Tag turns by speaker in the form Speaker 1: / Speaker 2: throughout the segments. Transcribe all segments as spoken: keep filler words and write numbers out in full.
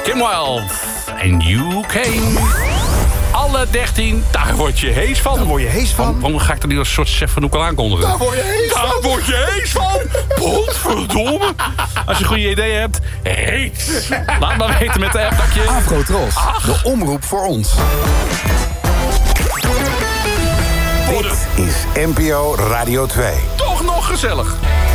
Speaker 1: Kim Wilde en You Came. Alle dertien, daar word je hees van.
Speaker 2: Daar word je hees van.
Speaker 1: Waarom, waarom ga ik er nu als soort chef van Hoekel aankondigen?
Speaker 2: Daar word je hees
Speaker 1: daar
Speaker 2: van.
Speaker 1: Daar word je hees van. Potverdomme. Als je goede ideeën hebt, hees. Laat maar weten met de app dat je...
Speaker 3: Afrotros, de omroep voor ons.
Speaker 2: Dit is N P O Radio twee.
Speaker 1: Toch nog gezellig.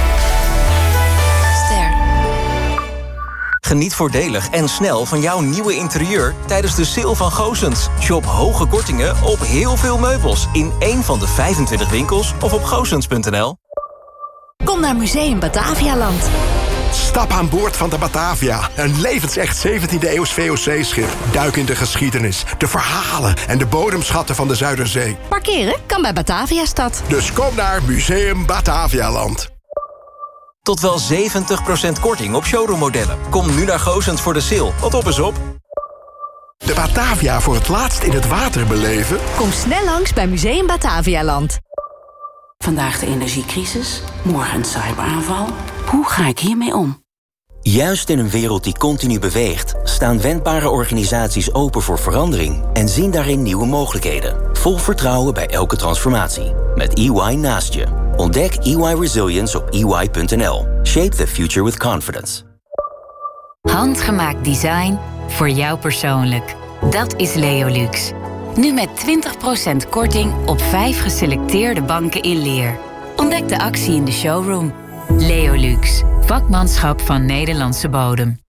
Speaker 4: Geniet voordelig en snel van jouw nieuwe interieur tijdens de sale van Goossens. Shop hoge kortingen op heel veel meubels in één van de vijfentwintig winkels of op goossens punt n l.
Speaker 5: Kom naar Museum Batavialand.
Speaker 2: Stap aan boord van de Batavia. Een levensecht zeventiende eeuws V O C-schip. Duik in de geschiedenis, de verhalen en de bodemschatten van de Zuiderzee.
Speaker 5: Parkeren kan bij Bataviastad.
Speaker 2: Dus kom naar Museum Batavialand.
Speaker 4: Tot wel zeventig procent korting op showroommodellen. Kom nu naar Goossens voor de sale. Wat op is op.
Speaker 2: De Batavia voor het laatst in het water beleven?
Speaker 5: Kom snel langs bij Museum Batavialand.
Speaker 6: Vandaag de energiecrisis, morgen een cyberaanval. Hoe ga ik hiermee om?
Speaker 7: Juist in een wereld die continu beweegt, staan wendbare organisaties open voor verandering en zien daarin nieuwe mogelijkheden. Vol vertrouwen bij elke transformatie. Met E Y naast je. Ontdek E Y Resilience op e y punt n l. Shape the future with confidence.
Speaker 8: Handgemaakt design voor jou persoonlijk. Dat is Leolux. Nu met twintig procent korting op vijf geselecteerde banken in leer. Ontdek de actie in de showroom. Leolux. Vakmanschap van Nederlandse bodem.